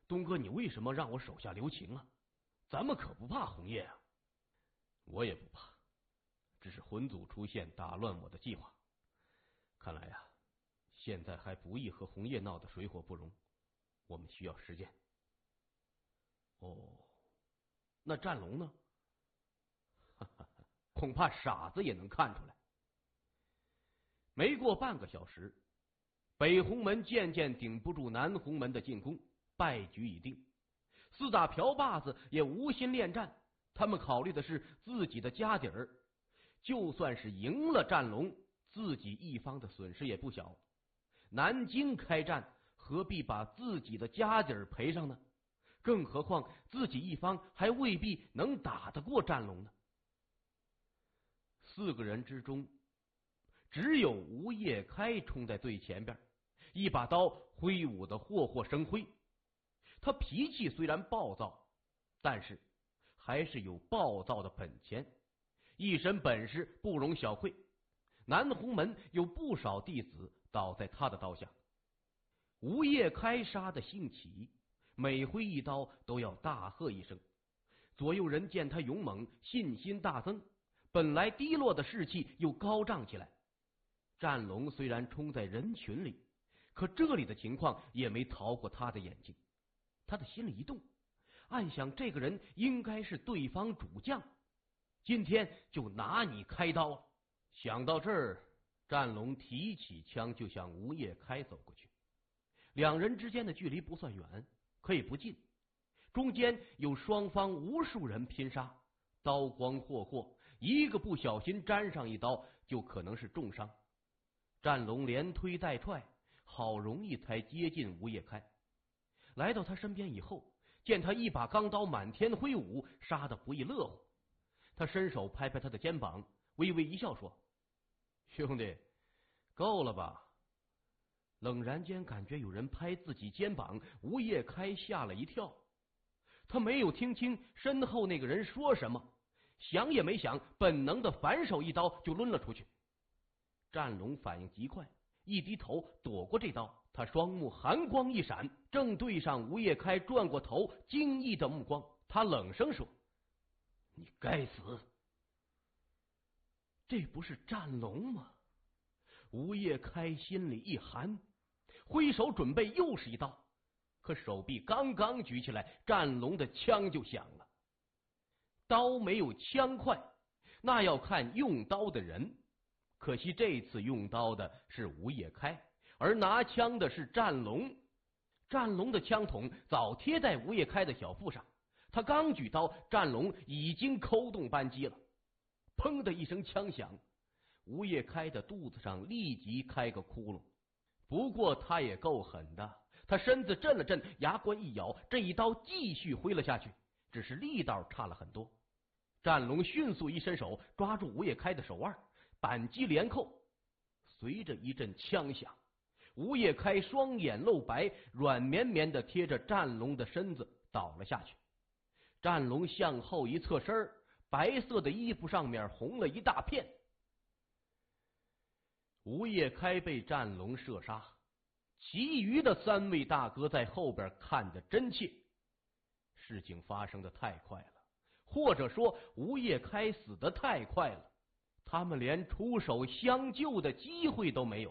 东哥，你为什么让我手下留情啊？咱们可不怕红叶啊。我也不怕，只是魂祖出现打乱我的计划。看来呀，现在还不宜和红叶闹得水火不容，我们需要时间。哦，那战龙呢？哈哈，恐怕傻子也能看出来。没过半个小时，北红门渐渐顶不住南红门的进攻，败局已定。四大瓢把子也无心恋战，他们考虑的是自己的家底儿，就算是赢了战龙，自己一方的损失也不小。南京开战，何必把自己的家底儿赔上呢？更何况自己一方还未必能打得过战龙呢。4个人之中，只有吴业开冲在最前边，一把刀挥舞的霍霍生辉。他脾气虽然暴躁，但是还是有暴躁的本钱，一身本事不容小觑。南红门有不少弟子倒在他的刀下。吴业开杀的兴起，每挥一刀都要大喝一声。左右人见他勇猛，信心大增，本来低落的士气又高涨起来。战龙虽然冲在人群里，可这里的情况也没逃过他的眼睛。他的心里一动，暗想这个人应该是对方主将，今天就拿你开刀。想到这儿，战龙提起枪就向吴业开走过去。两人之间的距离不算远，可以不近，中间有双方无数人拼杀，刀光霍霍，一个不小心沾上一刀就可能是重伤。战龙连推带踹，好容易才接近吴业开。来到他身边以后，见他一把钢刀满天挥舞，杀得不亦乐乎。他伸手拍拍他的肩膀，微微一笑说：兄弟，够了吧？冷然间感觉有人拍自己肩膀，吴业开吓了一跳。他没有听清身后那个人说什么，想也没想，本能的反手一刀就抡了出去。战龙反应极快，一低头躲过这刀，他双目寒光一闪，正对上吴业开转过头惊异的目光。他冷声说：你该死！这不是战龙吗？吴业开心里一寒，挥手准备又是一刀，可手臂刚刚举起来，战龙的枪就响了。刀没有枪快，那要看用刀的人。可惜这次用刀的是吴业开，而拿枪的是战龙。战龙的枪筒早贴在吴业开的小腹上，他刚举刀，战龙已经扣动扳机了。砰的一声枪响，吴业开的肚子上立即开个窟窿。不过他也够狠的，他身子震了震，牙关一咬，这一刀继续挥了下去，只是力道差了很多。战龙迅速一伸手抓住吴业开的手腕，扳机连扣。随着一阵枪响，吴业开双眼露白，软绵绵的贴着战龙的身子倒了下去。战龙向后一侧身，白色的衣服上面红了一大片。吴业开被战龙射杀，其余的3位大哥在后边看得真切。事情发生的太快了，或者说吴业开死得太快了，他们连出手相救的机会都没有。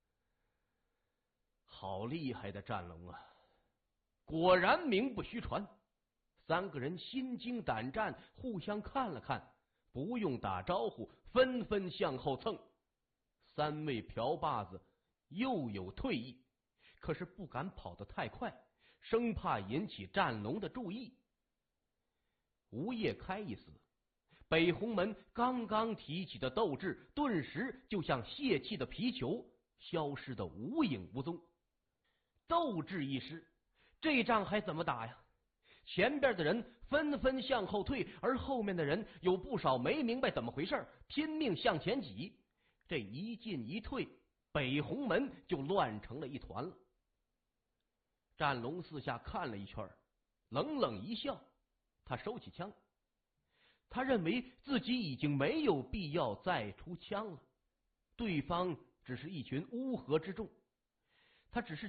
好厉害的战龙啊！果然名不虚传。3个人心惊胆战，互相看了看，不用打招呼，纷纷向后蹭。3位瓢把子又有退意，可是不敢跑得太快，生怕引起战龙的注意。吴业开一死，北红门刚刚提起的斗志顿时就像泄气的皮球，消失得无影无踪。斗志一失，这仗还怎么打呀？前边的人纷纷向后退，而后面的人有不少没明白怎么回事，拼命向前挤。这一进一退，北红门就乱成了一团了。战龙四下看了一圈，冷冷一笑，他收起枪。他认为自己已经没有必要再出枪了，对方只是一群乌合之众，他只是